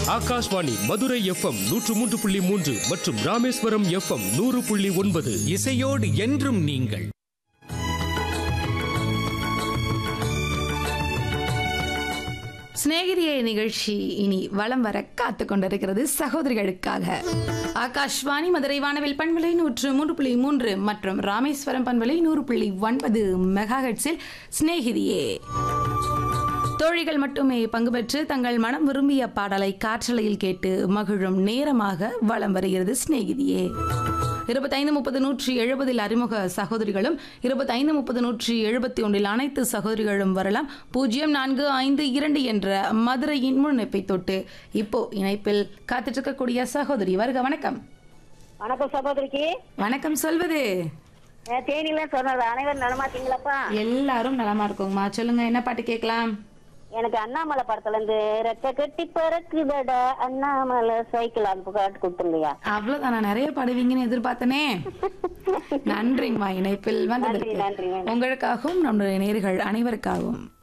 Akashvani Madurai FM 103.3 மற்றும் Rameswaram FM 100.9. இசையோடு என்றும் நீங்கள். சிநேகிதியை நிகழ்ச்சி இனி வலம் வர காத்து கொண்டிருக்கிறது சகோதரிகளுக்காக. ஆகாஷ்வாணி மதுரை வானவில் பண்பலை 103.3 மற்றும் ராமேஸ்வரம் பண்பலை 100.9 மெகாஹெர்ட்ஸில் சிநேகிதியே. தோழிகள் மட்டுமே பங்கு பெற்று தங்கள் மனம் விரும்பிய பாடலை காற்றலையில் கேட்டு மகிழும் நேரமாக வலம் வருகிறது சிநேகிதியே. 2530-170 அறிமுக சகோதரிகளும் 2530-171 அனைத்து சகோதரிகளும் வரலாம். 0452 என்ற மதுரையின் முன்னிப்பை தொட்டு இப்போ இணைப்பில் காத்துட்டு இருக்கக்கூடிய சகோதரி வருக. வணக்கம். வணக்கம் சகோதரிக்கு. வணக்கம் சொல்வது தேனில சொன்னது அனைவரும் நலமாட்டீங்களாப்பா? எல்லாரும் நலமா இருக்கோங்கம்மா. சொல்லுங்க, என்ன பாட்டு கேட்கலாம்? எனக்கு அண்ணாமலை படத்துல இருந்து ரெக்க கட்டி பறக்குதடா அண்ணாமலை சைக்கிள் அந்த பாட்டு கொடுத்துருங்கய்யா. அவ்வளவுதான், நான் நிறைய பாடுவீங்கன்னு எதிர்பார்த்தனே. நன்றிங்கம்மா இணைப்பில் வந்ததற்கு. நன்றி. உங்களுக்காகவும் நம்முடைய நேயர்கள் அனைவருக்காகவும்.